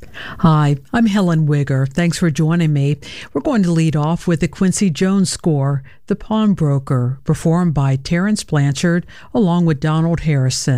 Hi, I'm Helen Wigger. Thanks for joining me. We're going to lead off with the Quincy Jones score, The Pawnbroker, performed by Terrence Blanchard along with Donald Harrison.